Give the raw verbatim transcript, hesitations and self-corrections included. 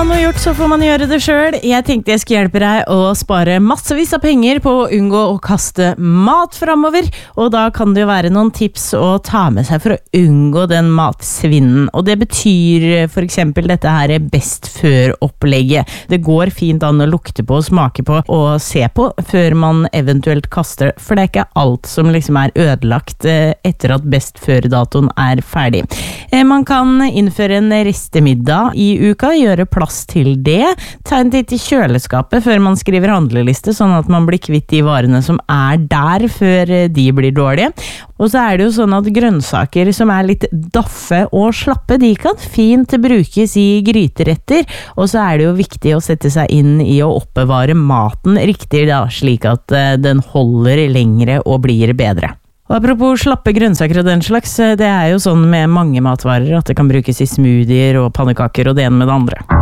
ha noe gjort, så får man gjøre det selv. Jeg tenkte jeg skulle hjelpe deg å spare massevis av penger på å unngå å kaste mat fremover, og da kan det jo være noen tips å ta med seg for å unngå den matsvinnen. Og det betyr for eksempel dette her best før-opplegget. Det går fint an å lukte på, smake på og se på før man eventuelt kaster, for det er ikke alt som liksom er ødelagt etter at best før-datoen er ferdig. Man kan innføre en restemiddag i uka, gjøre plass til det, ta en titt i kjøleskapet før man skriver handleliste, sånn at man blir kvitt de varene som er der før de blir dårlige. Og så er det jo sånn at grønnsaker som er litt daffe og slappe, de kan fint brukes i gryteretter, og så er det jo viktig å sette seg inn i å oppbevare maten riktig da, slik at den holder lengre og blir bedre. Og apropos slappe grønnsaker og den slags, det er jo sånn med mange matvarer at det kan brukes i smoothier og pannekaker og det ene med det andre.